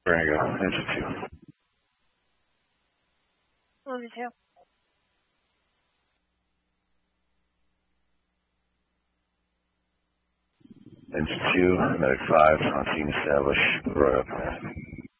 Rango, engine 2. Engine 2. Engine 2, medic 5, on scene establish, Royal Command.